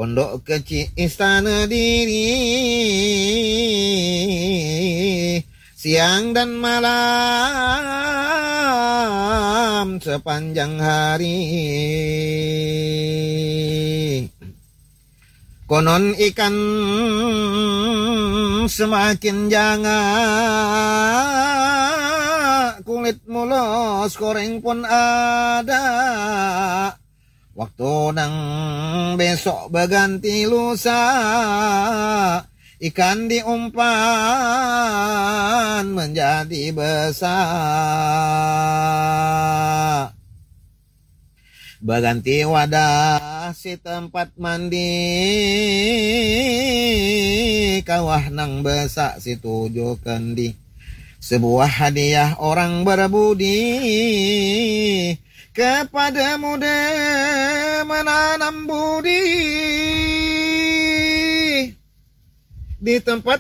pondok kecil istana diri, siang dan malam sepanjang hari. Konon ikan semakin janga, kulit mulus goreng pun ada. Waktu nang besok berganti lusa, ikan diumpan menjadi besar. Berganti wadah si tempat mandi, kawah nang besak si tujuh kendi. Sebuah hadiah orang berbudi, kepada muda menanam budi. Di tempat